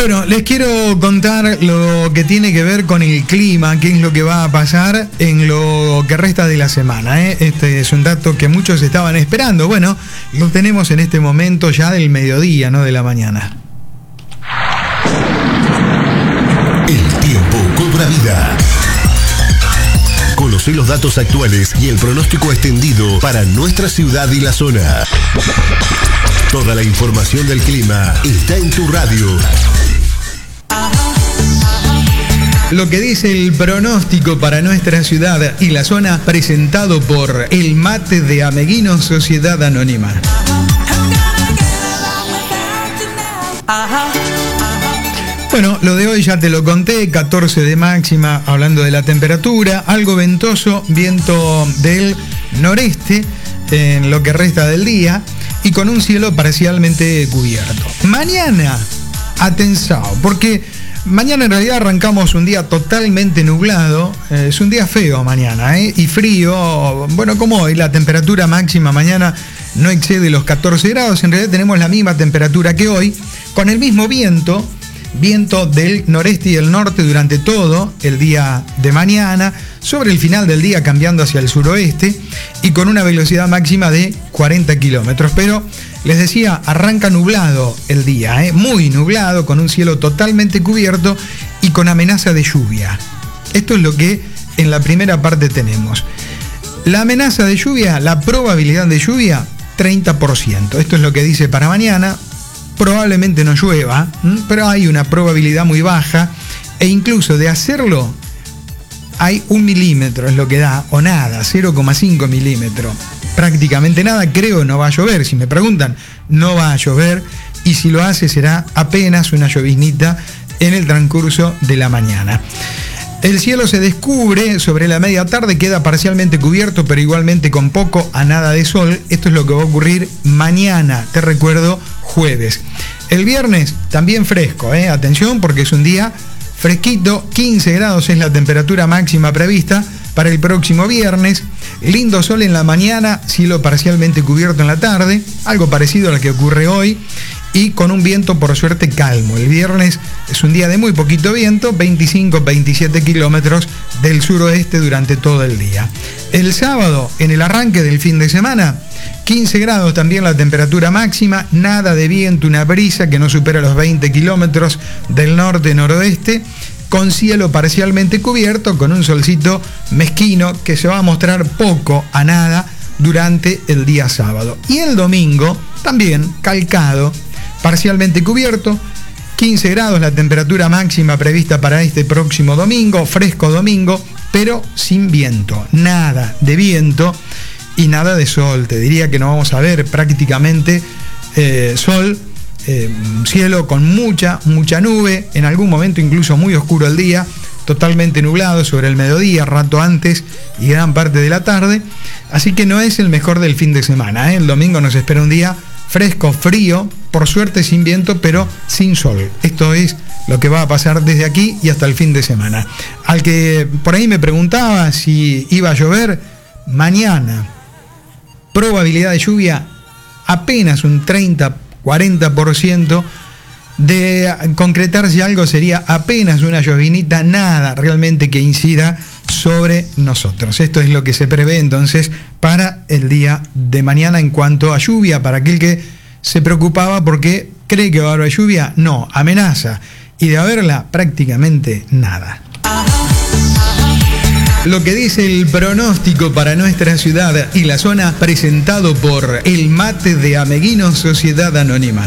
Bueno, les quiero contar lo que tiene que ver con el clima, qué es lo que va a pasar en lo que resta de la semana, ¿eh? Este es un dato que muchos estaban esperando. Bueno, lo tenemos en este momento ya del mediodía, no de la mañana. El tiempo cobra vida. Conoce los datos actuales y el pronóstico extendido para nuestra ciudad y la zona. Toda la información del clima está en tu radio. Lo que dice el pronóstico para nuestra ciudad y la zona, presentado por El Mate de Ameguinos Sociedad Anónima. Bueno, lo de hoy ya te lo conté, 14 de máxima, hablando de la temperatura, algo ventoso, viento del noreste en lo que resta del día y con un cielo parcialmente cubierto. Mañana, atención, porque mañana en realidad arrancamos un día totalmente nublado, es un día feo mañana, y frío, bueno, como hoy, la temperatura máxima mañana no excede los 14 grados, en realidad tenemos la misma temperatura que hoy, con el mismo viento del noreste y del norte durante todo el día de mañana, sobre el final del día cambiando hacia el suroeste y con una velocidad máxima de 40 kilómetros. Pero les decía, arranca nublado el día, muy nublado, con un cielo totalmente cubierto y con amenaza de lluvia. Esto es lo que en la primera parte tenemos. La amenaza de lluvia, la probabilidad de lluvia, 30%. Esto es lo que dice para mañana. Probablemente no llueva, pero hay una probabilidad muy baja e incluso de hacerlo hay 1 milímetro, es lo que da, o nada, 0,5 milímetros. Prácticamente nada, creo no va a llover. Si me preguntan, no va a llover y si lo hace será apenas una lloviznita en el transcurso de la mañana. El cielo se descubre sobre la media tarde, queda parcialmente cubierto, pero igualmente con poco a nada de sol. Esto es lo que va a ocurrir mañana, te recuerdo, jueves. El viernes también fresco, atención, porque es un día fresquito, 15 grados es la temperatura máxima prevista para el próximo viernes. Lindo sol en la mañana, cielo parcialmente cubierto en la tarde, algo parecido a lo que ocurre hoy. Y con un viento por suerte calmo. El viernes es un día de muy poquito viento, 25-27 kilómetros del suroeste durante todo el día. El sábado, en el arranque del fin de semana, 15 grados también la temperatura máxima, nada de viento, una brisa que no supera los 20 kilómetros del norte-noroeste, con cielo parcialmente cubierto, con un solcito mezquino que se va a mostrar poco a nada durante el día sábado. Y el domingo, también calcado, parcialmente cubierto, 15 grados la temperatura máxima prevista para este próximo domingo, fresco domingo, pero sin viento, nada de viento y nada de sol. Te diría que no vamos a ver prácticamente sol, cielo con mucha nube, en algún momento incluso muy oscuro el día, totalmente nublado sobre el mediodía, rato antes y gran parte de la tarde, así que no es el mejor del fin de semana, El domingo nos espera un día fresco, frío, por suerte sin viento, pero sin sol. Esto es lo que va a pasar desde aquí y hasta el fin de semana. Al que por ahí me preguntaba si iba a llover, mañana, probabilidad de lluvia apenas un 30-40%, de concretarse algo sería apenas una llovinita, nada realmente que incida sobre nosotros. Esto es lo que se prevé entonces para el día de mañana en cuanto a lluvia. Para aquel que se preocupaba porque cree que va a haber lluvia, no, amenaza. Y de haberla, prácticamente nada. Lo que dice el pronóstico para nuestra ciudad y la zona, presentado por El Mate de Ameguinos Sociedad Anónima.